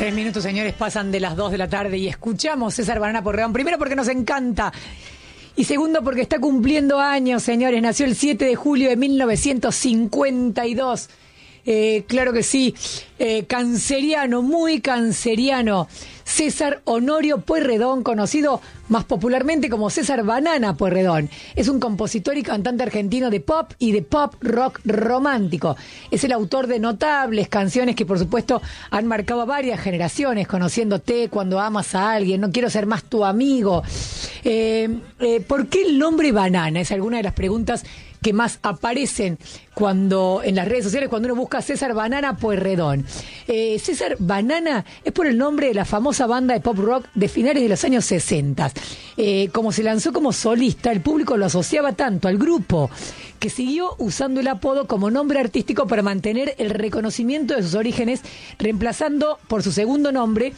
3 minutos, señores, pasan de las 2 de la tarde y escuchamos César Banana Porredón. Primero porque nos encanta y segundo porque está cumpliendo años, señores. Nació el 7 de julio de 1952. Claro que sí, canceriano, muy canceriano. César Honorio Pueyrredón, conocido más popularmente como César Banana Pueyrredón. Es un compositor y cantante argentino de pop y de pop rock romántico. Es el autor de notables canciones que, por supuesto, han marcado a varias generaciones. Conociéndote, Cuando amas a alguien, No quiero ser más tu amigo. ¿Por qué el nombre Banana? Es alguna de las preguntas que más aparecen cuando en las redes sociales cuando uno busca César Banana Pueyrredón. César Banana es por el nombre de la famosa banda de pop rock de finales de los años 60. Como se lanzó como solista, el público lo asociaba tanto al grupo que siguió usando el apodo como nombre artístico para mantener el reconocimiento de sus orígenes, reemplazando a su segundo nombre,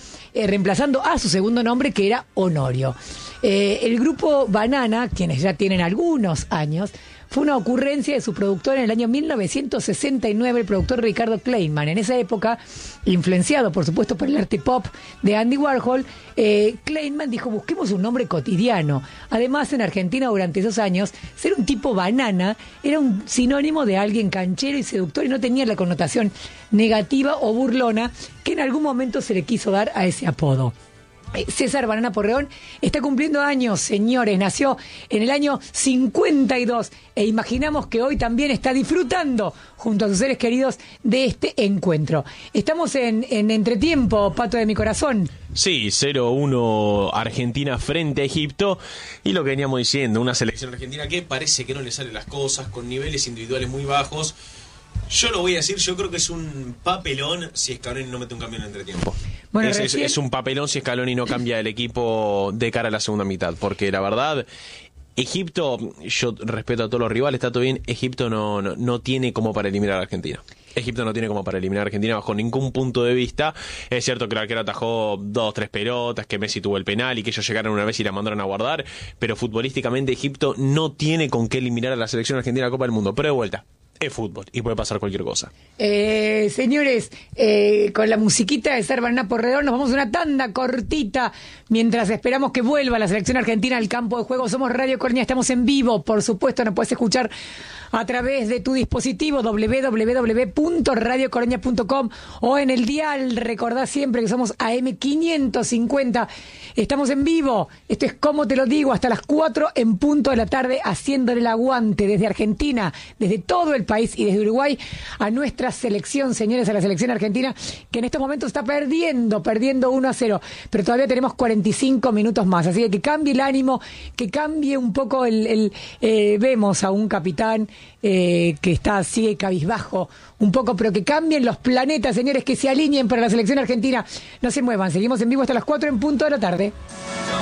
que era Honorio. El grupo Banana, quienes ya tienen algunos años, fue una ocurrencia de su productor en el año 1969, el productor Ricardo Kleinman. En esa época, influenciado por supuesto por el arte pop de Andy Warhol, Kleinman dijo: busquemos un nombre cotidiano. Además, en Argentina durante esos años, ser un tipo banana era un sinónimo de alguien canchero y seductor y no tenía la connotación negativa o burlona que en algún momento se le quiso dar a ese apodo. César Banana Porredón está cumpliendo años, señores. Nació en el año 52 e imaginamos que hoy también está disfrutando junto a sus seres queridos de este encuentro. Estamos en entretiempo, Pato de mi corazón. Sí, 0-1 Argentina frente a Egipto. Y lo que veníamos diciendo, una selección argentina que parece que no le salen las cosas, con niveles individuales muy bajos. Yo lo voy a decir, yo creo que es un papelón si Scaloni no mete un cambio en el entretiempo. Bueno, es un papelón si Scaloni no cambia el equipo de cara a la segunda mitad, porque la verdad, Egipto, yo respeto a todos los rivales, está todo bien, Egipto no tiene como para eliminar a Argentina. Egipto no tiene como para eliminar a Argentina bajo ningún punto de vista. Es cierto que el arquero atajó 2-3 pelotas, que Messi tuvo el penal y que ellos llegaron una vez y la mandaron a guardar, pero futbolísticamente Egipto no tiene con qué eliminar a la selección argentina de la Copa del Mundo. Pero de vuelta, es fútbol y puede pasar cualquier cosa. Señores, con la musiquita de César Banana Porredón nos vamos a una tanda cortita mientras esperamos que vuelva la selección argentina al campo de juego. Somos Radio Colonia, estamos en vivo, por supuesto, nos puedes escuchar a través de tu dispositivo www.radiocolonia.com o en el dial. Recordá siempre que somos AM550. Estamos en vivo. Esto es Como Te Lo Digo, hasta las 4 en punto de la tarde, haciéndole el aguante desde Argentina, desde todo el país y desde Uruguay a nuestra selección, señores, a la selección argentina, que en estos momentos está perdiendo 1-0, pero todavía tenemos 45 minutos más, así que cambie el ánimo, que cambie un poco vemos a un capitán que sigue cabizbajo un poco, pero que cambien los planetas, señores, que se alineen para la selección argentina. No se muevan, seguimos en vivo hasta las 4 en punto de la tarde.